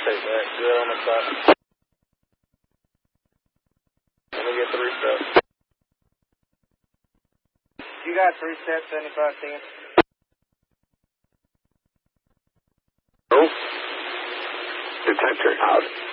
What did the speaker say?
take that. Do that on the spot. Let me get the reset. You got reset 75 seconds. Oh. Detector out.